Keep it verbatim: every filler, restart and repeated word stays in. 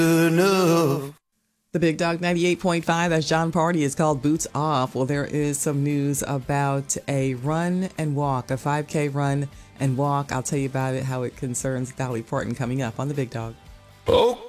enough. The Big Dog ninety-eight point five, that's John Party, is called Boots Off. Well, there is some news about a run and walk, a five K run and walk. I'll tell you about it, how it concerns Dolly Parton, coming up on The Big Dog. Oh.